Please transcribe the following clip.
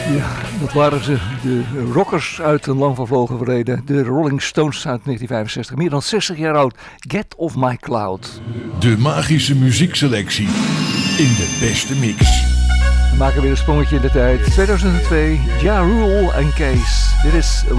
Ja, dat waren ze, de rockers uit een lang vervlogen verleden. De Rolling Stones uit 1965, meer dan 60 jaar oud. Get Off My Cloud. De magische muziekselectie in de beste mix. We maken weer een sprongetje in de tijd. 2002, Ja Rule en Kees. Dit is